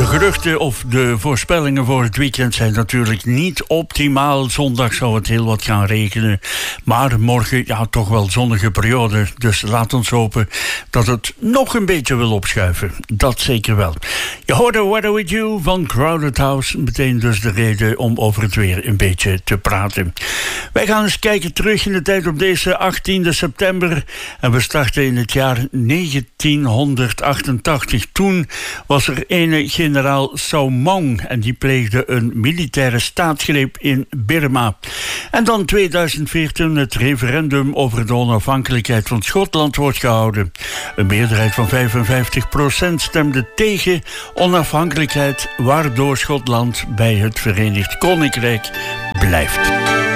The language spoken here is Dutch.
geruchten of de voorspellingen voor het weekend zijn natuurlijk niet optimaal. Zondag zou het heel wat gaan regenen. Maar morgen, ja, toch wel zonnige periode. Dus laat ons hopen dat het nog een beetje wil opschuiven. Dat zeker wel. Je hoorde Weather With You van Crowded House. Meteen dus de reden om over het weer een beetje te praten. Wij gaan eens kijken terug in de tijd op deze 18e september. En we starten in het jaar 1988. Toen was er ene generaal Saumong en die pleegde een militaire staatsgreep in Birma. En dan 2014 het referendum over de onafhankelijkheid van Schotland wordt gehouden. Een meerderheid van 55% stemde tegen onafhankelijkheid, waardoor Schotland bij het Verenigd Koninkrijk blijft.